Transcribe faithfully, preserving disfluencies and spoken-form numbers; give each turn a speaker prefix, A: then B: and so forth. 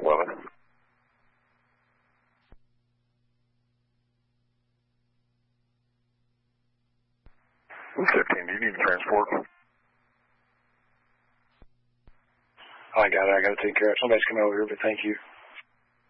A: eleven. fifteen, do you need transport?
B: I got it. I got to take care of it. Somebody's coming over here, but thank you.